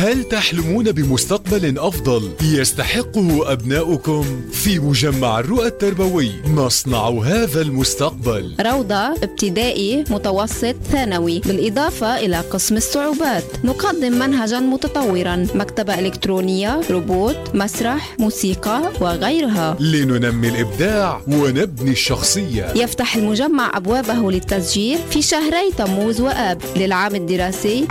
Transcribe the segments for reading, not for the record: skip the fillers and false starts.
هل تحلمون بمستقبل أفضل يستحقه أبناؤكم؟ في مجمع الرؤى التربوي نصنع هذا المستقبل. روضة ابتدائي متوسط ثانوي، بالإضافة إلى قسم الصعوبات. نقدم منهجا متطورا، مكتبة إلكترونية، روبوت، مسرح، موسيقى وغيرها، لننمي الإبداع ونبني الشخصية. يفتح المجمع أبوابه للتسجيل في شهري تموز وآب للعام الدراسي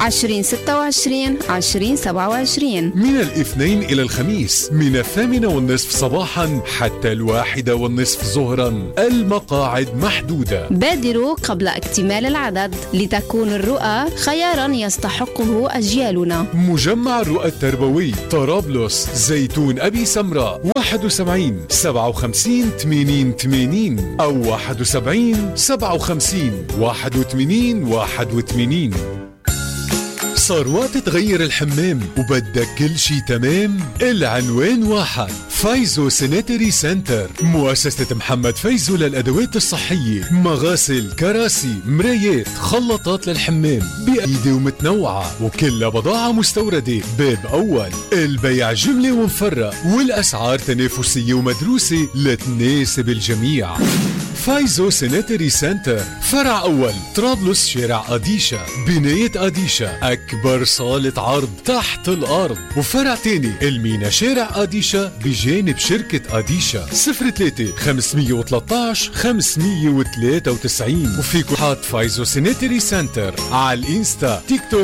2026-2027 من الاثنين إلى الخميس من 8:30 صباحا حتى 1:30 ظهرا. المقاعد محدودة، بادروا قبل اكتمال العدد لتكون الرؤى خيارا يستحقه أجيالنا. مجمع الرؤى التربوي، طرابلس، زيتون أبي سمراء، 71 57 80 80 أو 71 57 81 81. صار وقت تغير الحمام وبدك كل شي تمام؟ العنوان واحد، فايزو سانيتري سنتر، مؤسسة محمد فايزو للأدوات الصحية، مغاسل، كراسي، مرايات، خلاطات للحمام بأيدي ومتنوعة، وكلها بضاعة مستوردة. باب أول، البيع جملة ومفرق، والأسعار تنافسية ومدروسة لتناسب الجميع. فايزو سانيتري سنتر، فرع أول، طرابلس، شارع أديشا، بناية أديشا، أكبر صالة عرض تحت الأرض. وفرع تاني، المينا، شارع أديشا، بجانب شركة أديشا. 03 513 593. وفيكم حاط فايزو سانيتري سنتر على الإنستا، تيك توك